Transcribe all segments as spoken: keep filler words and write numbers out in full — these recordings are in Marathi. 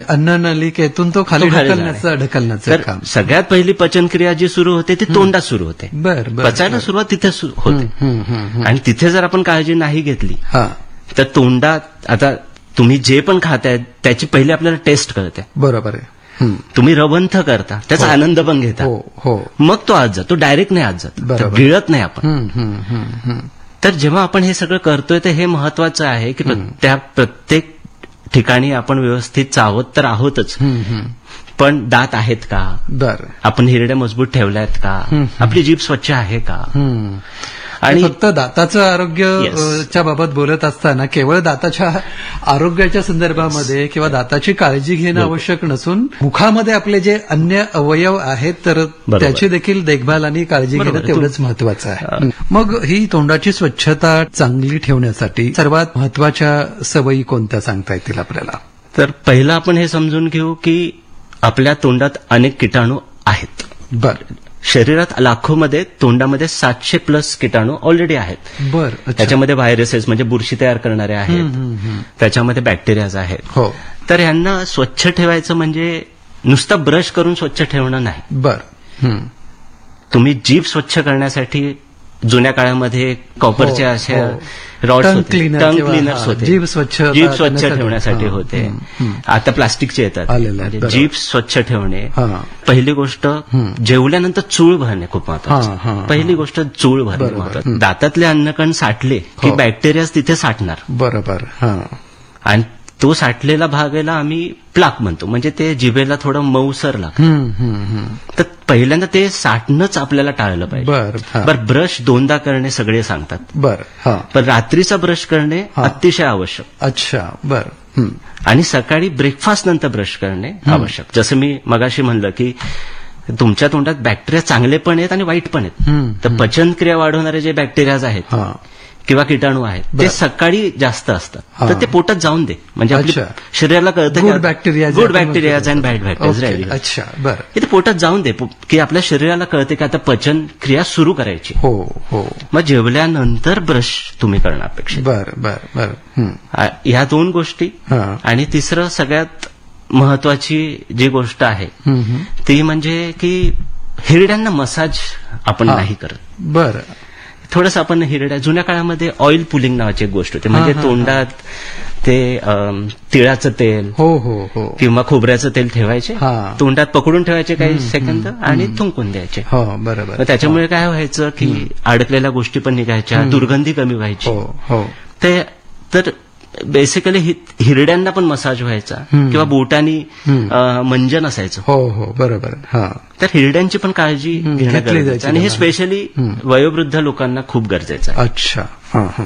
अन्ननलिकेतून तो खाली तो खाली ढकलण्याचं ढकलण्याचं तर काम. सगळ्यात पहिली पचनक्रिया जी सुरू होते ती तोंडात सुरू होते. बर बर पचायला सुरुवात तिथे सु- होते हम्म, हम्म, हम्म. आणि तिथे जर आपण काळजी नाही घेतली हा तर तोंडात आता तुम्ही जे पण खाताय त्याची पहिली आपल्याला टेस्ट कळते. बरोबर आहे. हम्म. तुम्ही रवंथ करता त्याचा हो. आनंद पण घेता हो हो मग तो आत जातो. डायरेक्ट नाही आत जात तर बरोबर. गिळत नाही आपण. हम्म, हम्म, हम्म, हम्म. तर जेव्हा आपण हे सगळं करतोय तर हे महत्वाचं आहे की प्र- त्या प्रत्येक ठिकाणी आपण व्यवस्थित चावत तर आहोतच हम्म, हम्म. पण दात आहेत का, बर आपण हिरड्या मजबूत ठेवल्या आहेत का, हम्म. आपली जीभ स्वच्छ आहे का. हम्म. आणि फक्त दाताचं आरोग्य Yes. अ, च्या बाबत बोलत असताना केवळ दाताच्या आरोग्याच्या संदर्भामध्ये किंवा दाताची काळजी घेणं आवश्यक नसून मुखामध्ये आपले जे अन्य अवयव आहेत तर बरोबर. त्याची देखील देखभाल आणि काळजी बरोबर. घेणं तेवढंच महत्वाचं आहे. मग ही तोंडाची स्वच्छता चांगली ठेवण्यासाठी सर्वात महत्वाच्या सवयी कोणत्या सांगता येतील आपल्याला? तर पहिलं आपण हे समजून घेऊ की आपल्या तोंडात अनेक किटाणू आहेत. बर शरीरात लाखोमध्ये तोंडामध्ये सातशे प्लस किटाणू ऑलरेडी आहेत. बर अच्छा. त्याच्यामध्ये व्हायरसेस म्हणजे बुरशी तयार करणारे आहेत, हम्म, हम्म, हम्म. त्याच्यामध्ये बॅक्टेरियाज आहेत. हो तर यांना स्वच्छ ठेवायचं म्हणजे नुसतं ब्रश करून स्वच्छ ठेवणं नाही. बर हम्म. तुम्ही जीभ स्वच्छ करण्यासाठी जुन्या काळामध्ये कॉपरचे हो, असे हो. रॉड्स टंग होते, क्लीनर टंग किंवा, क्लीनर्स हा, होते, जीभ स्वच्छ जीभ स्वच्छ करण्यासाठी. ठेवण्यासाठी हा, होते. हम्म, हम्म. आता प्लास्टिकचे येतात. आलेले आहेत, म्हणजे बरोबर. जीभ स्वच्छ ठेवणे. हा. पहिली गोष्ट जेवल्यानंतर चूळ भरणे खूप हा, हा, महत्वाचं. हा. पहिली गोष्ट चूळ भरणे बरोबर. महत्वाचं. हम्म. दातातले अन्नकण साठले की हो. बॅक्टेरिया तिथे साठणार बरोबर हा आणि तो साठलेला भागाला आम्ही प्लाक म्हणतो. म्हणजे ते जिभेला थोडं मऊसर लागतं. हम्म, हम्म, हम्म. तर पहिल्यांदा ते साठणंच आपल्याला टाळलं पाहिजे. बर हा. बरं ब्रश दोनदा करणे सगळे सांगतात, बर हा पण रात्रीचा ब्रश करणे हा. अतिशय आवश्यक अच्छा बर हम्म. आणि सकाळी ब्रेकफास्ट नंतर ब्रश करणे आवश्यक. जसं मी मगाशी म्हणलं की तुमच्या तोंडात बॅक्टेरिया चांगले पण आहेत आणि वाईट पण आहेत. हम्म, तर पचनक्रिया वाढवणारे जे बॅक्टेरियाज आहेत हा किंवा किटाणू आहेत बरं. ते सकाळी जास्त असतात. हा. तर ते पोटात जाऊन दे म्हणजे आपल्या अच्छा. शरीराला कळतं good bacteria good bacterias and bad bacterias okay, right. अच्छा बर ते पोटात जाऊन दे की आपल्या शरीराला कळते की आता पचन क्रिया सुरू करायची. हो हो मग जेवल्यानंतर ब्रश तुम्ही करणं अपेक्षित. बर बर बर हम्म. आ- ह्या दोन गोष्टी हा. आणि तिसरं सगळ्यात महत्वाची जी गोष्ट आहे हम्म, हम्म. ती म्हणजे की हिरड्यांना मसाज आपण हा. नाही करत. बर थोडंसं आपण हिरड्या जुन्या काळामध्ये ऑइल पुलिंग नावाची एक गोष्ट होती. म्हणजे हा, हा, तोंडात ते अम, तिळाचं तेल हो हो हो किंवा खोबऱ्याचं तेल ठेवायचे, हा. तोंडात पकडून ठेवायचे काही सेकंद आणि थुंकून द्यायचे. हो बरोबर मग त्याच्यामुळे काय व्हायचं की अडकलेल्या गोष्टी पण निघायच्या, दुर्गंधी कमी व्हायची. हो हो ते तर बेसिकली हिरड्यांना पण मसाज व्हायचा हम्म. किंवा बोटानी हम्म. अ, मंजन असायचं. हो हो बरोबर हा तर हिरड्यांची पण काळजी हम्म, घेणं घेतली गरजेचं जायची आहे. आणि हे त्यांना. स्पेशली हम्म. वयोवृद्ध लोकांना खूप गरजेचं आहे. अच्छा हा हा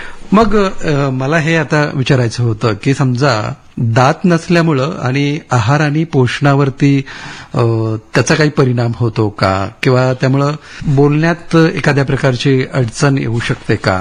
मग अ, मला हे आता विचारायचं होतं की समजा दात नसल्यामुळं आणि आहार आणि पोषणावरती अ, त्याचा काही परिणाम होतो का किंवा त्यामुळं बोलण्यात एखाद्या प्रकारची अडचण येऊ शकते का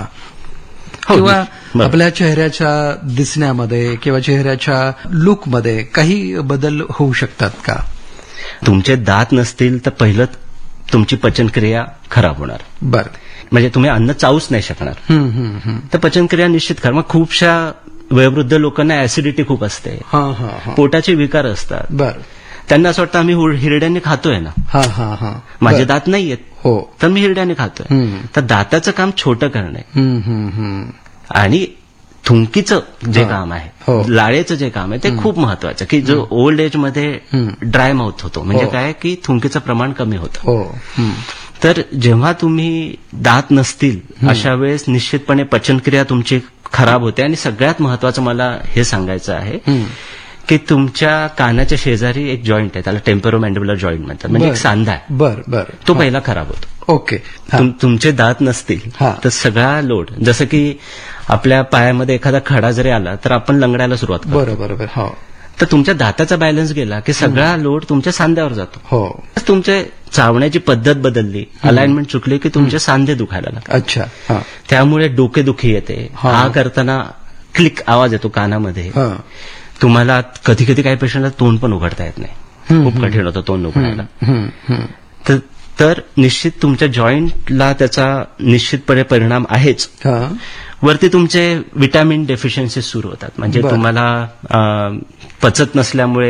हो, किंवा बरं. आपल्या चेहऱ्याच्या दिसण्यामध्ये किंवा चेहऱ्याच्या लुकमध्ये काही बदल होऊ शकतात का? तुमचे दात नसतील तर पहिलं तुमची पचनक्रिया खराब होणार. बर म्हणजे तुम्ही अन्न चावूच नाही शकणार. हम्म हम्म हम्म तर पचनक्रिया निश्चित खराब. मग खूपशा वयोवृद्ध लोकांना ऍसिडिटी खूप असते, हा हा हा पोटाचे विकार असतात. बर त्यांना असं वाटतं आम्ही हुर- हिरड्यांनी खातोय ना, हा हा हा माझे बर. दात नाहीयेत हो तर मी हिरड्याने खातोय. हम्म. तर दाताचं काम छोटं करणे हम्म हम्म हम्म आणि थुंकीचं जे हा. काम आहे, हो. लाळेचं जे काम आहे ते खूप महत्वाचं, की जो ओल्ड एज मध्ये हम्म. ड्राय माउथ होतो. म्हणजे हो. काय की थुंकीचं प्रमाण कमी होतं. हो हम्म. तर जेव्हा तुम्ही दात नसतील अशा वेळेस निश्चितपणे पचनक्रिया तुमची खराब होते. आणि सगळ्यात महत्वाचं मला हे सांगायचं आहे हम्म. की तुमच्या कानाच्या शेजारी एक जॉईंट आहे, त्याला टेम्परोमॅन्डिब्युलर जॉईंट म्हणतात, म्हणजे एक बर. सांधा आहे, बर बर तो हा. पहिला खराब होतो. ओके हा. तुम- तुमचे दात नसतील हा. तर सगळा लोड, जसं की आपल्या पायामध्ये एखादा खडा जरी आला तर आपण लंगडायला सुरुवात करतो. बरं बरोबर हो तर तुमच्या दाताचा बॅलन्स गेला की सगळा लोड तुमच्या सांध्यावर जातो. हो तुमचे चावण्याची पद्धत बदलली, अलाइनमेंट चुकली की तुमचे सांधे दुखायला लागतात. अच्छा हा त्यामुळे डोकेदुखी येते. हा. हा करताना क्लिक आवाज येतो कानामध्ये. हा. तुम्हाला कधी कधी काही पेशंटला तोंड पण उघडता येत नाही, हम्म, खूप कठीण होतं तोंड उघडायला. हम्म, हम्म. तर तर निश्चित तुमच्या जॉईंटला त्याचा निश्चितपणे परिणाम आहेच. हा. वरती तुमचे विटॅमिन डेफिशियन्सी सुरू होतात. म्हणजे बरं. तुम्हाला अं, पचत नसल्यामुळे